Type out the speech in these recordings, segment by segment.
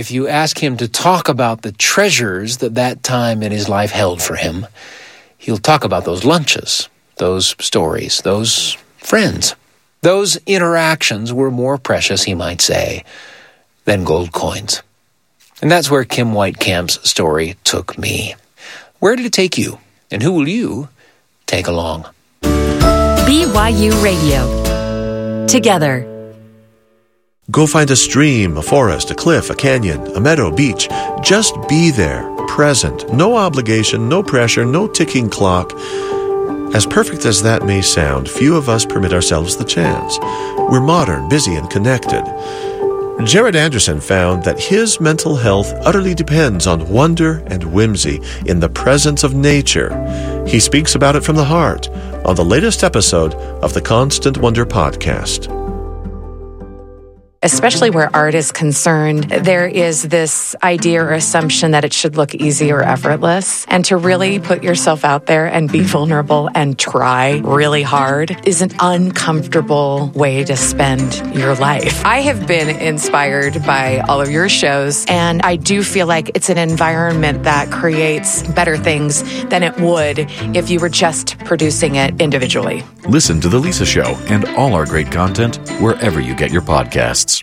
If you ask him to talk about the treasures that time in his life held for him, he'll talk about those lunches, those stories, those friends. Those interactions were more precious, he might say, than gold coins. And that's where Kim Weitkamp's story took me. Where did it take you? And who will you take along? BYU Radio. Together. Go find a stream, a forest, a cliff, a canyon, a meadow, beach. Just be there, present. No obligation, no pressure, no ticking clock. As perfect as that may sound, few of us permit ourselves the chance. We're modern, busy, and connected. Jared Anderson found that his mental health utterly depends on wonder and whimsy in the presence of nature. He speaks about it from the heart on the latest episode of the Constant Wonder podcast. Especially where art is concerned, there is this idea or assumption that it should look easy or effortless. And to really put yourself out there and be vulnerable and try really hard is an uncomfortable way to spend your life. I have been inspired by all of your shows, and I do feel like it's an environment that creates better things than it would if you were just producing it individually. Listen to The Lisa Show and all our great content wherever you get your podcasts.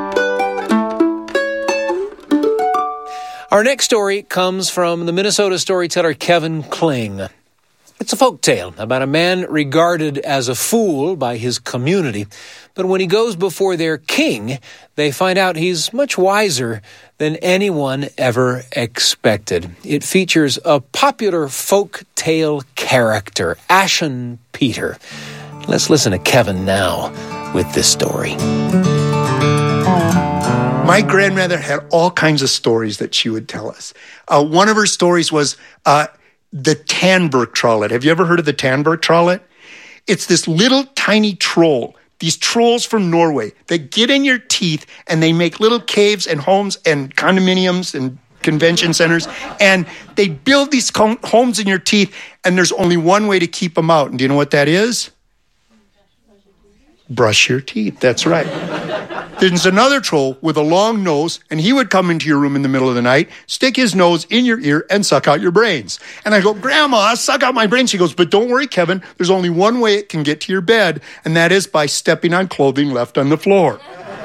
Our next story comes from the Minnesota storyteller Kevin Kling. It's a folk tale about a man regarded as a fool by his community, but when he goes before their king, they find out he's much wiser than anyone ever expected. It features a popular folk tale character, Ashen Peter. Let's listen to Kevin now with this story. My grandmother had all kinds of stories that she would tell us. One of her stories was the Tandberg trollet. Have you ever heard of the Tandberg trollet? It's this little tiny troll. These trolls from Norway that get in your teeth and they make little caves and homes and condominiums and convention centers. And they build these homes in your teeth, and there's only one way to keep them out. And do you know what that is? Brush your teeth. That's right. There's another troll with a long nose, and he would come into your room in the middle of the night, stick his nose in your ear, and suck out your brains. And I go, Grandma, suck out my brains. She goes, but don't worry, Kevin. There's only one way it can get to your bed, and that is by stepping on clothing left on the floor.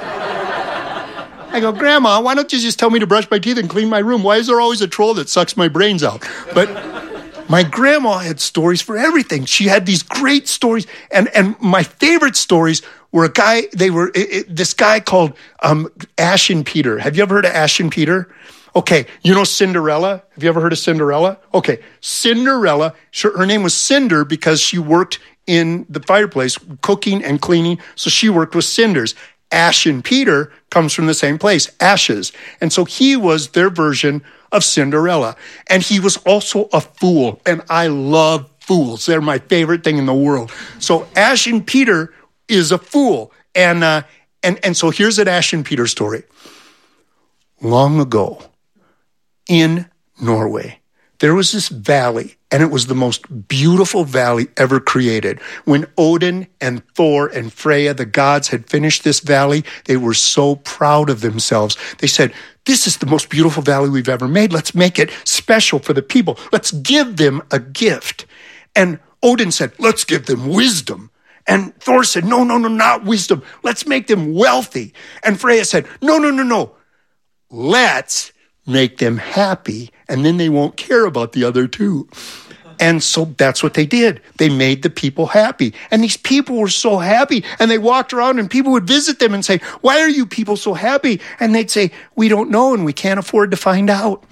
I go, Grandma, why don't you just tell me to brush my teeth and clean my room? Why is there always a troll that sucks my brains out? But my grandma had stories for everything. She had these great stories, and my favorite stories were this guy called Ashen Peter. Have you ever heard of Ashen Peter? Okay, you know Cinderella? Have you ever heard of Cinderella? Okay, Cinderella, her name was Cinder because she worked in the fireplace, cooking and cleaning, so she worked with cinders. Ashen Peter comes from the same place, ashes. And so he was their version of Cinderella. And he was also a fool, and I love fools. They're my favorite thing in the world. So Ashen Peter is a fool. And so here's an Ashen Peter story. Long ago, in Norway, there was this valley, and it was the most beautiful valley ever created. When Odin and Thor and Freya, the gods, had finished this valley, they were so proud of themselves. They said, this is the most beautiful valley we've ever made. Let's make it special for the people. Let's give them a gift. And Odin said, let's give them wisdom. And Thor said, no, not wisdom. Let's make them wealthy. And Freya said, no. Let's make them happy, and then they won't care about the other two. And so that's what they did. They made the people happy. And these people were so happy, and they walked around, and people would visit them and say, why are you people so happy? And they'd say, we don't know, and we can't afford to find out.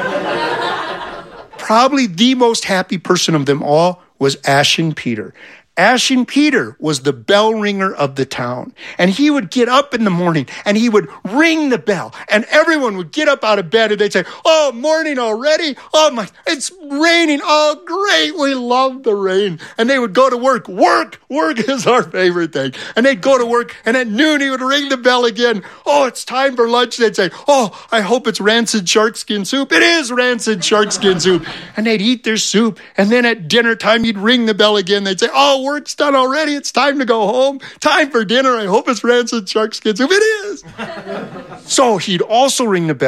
Probably the most happy person of them all was Ashen Peter. Ashen Peter was the bell ringer of the town. And he would get up in the morning and he would ring the bell. And everyone would get up out of bed and they'd say, oh, morning already? Oh, it's raining. Oh, great. We love the rain. And they would go to work. Work is our favorite thing. And they'd go to work, and at noon he would ring the bell again. Oh, it's time for lunch. They'd say, oh, I hope it's rancid shark skin soup. It is rancid shark skin soup. And they'd eat their soup. And then at dinner time, he'd ring the bell again. They'd say, oh, work's done already. It's time to go home. Time for dinner. I hope it's rancid shark skin soup. It is. So he'd also ring the bell